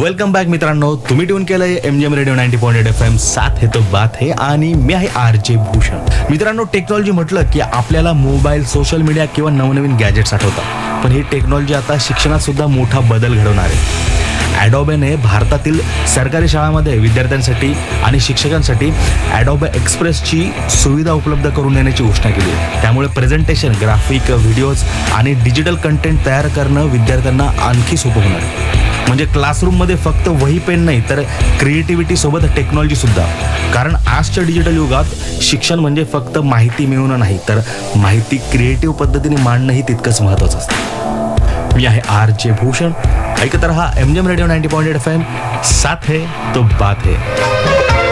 Welcome back मित्रांनो, तुम्ही tune केलंय MGM रेडिओ 90.8 FM. साथ है तो बात है आणि मी आहे RJ भूषण. मित्रांनो, टेक्नॉलॉजी म्हटलं की आपल्याला मोबाईल, सोशल मीडिया किंवा नवनवीन गॅजेट्स आठवतात. पण ही टेक्नॉलॉजी आता शिक्षणात सुद्धा मोठा बदल घडवणार आहे. ॲडोबेने भारतातील सरकारी शाळांमध्ये विद्यार्थ्यांसाठी आणि शिक्षकांसाठी ॲडोबे एक्सप्रेसची सुविधा उपलब्ध करून देण्याची घोषणा केली आहे. त्यामुळे प्रेझेंटेशन, ग्राफिक, व्हिडिओज आणि डिजिटल कंटेंट तयार करणं विद्यार्थ्यांना आणखी सोपं होणार आहे. म्हणजे क्लासरूममध्ये फक्त वही पेन नाही, तर क्रिएटिव्हिटी सोबत टेक्नॉलॉजी सुद्धा. कारण आजच्या डिजिटल युगात शिक्षण म्हणजे फक्त माहिती मिळवणं नाही, तर माहिती क्रिएटिव्ह पद्धतीने मांडणंही तितकंच महत्त्वाचं असतं. मी आहे RJ भूषण. ऐकत रहा MGM रेडिओ 90.8 FM. साथ है तो बात है.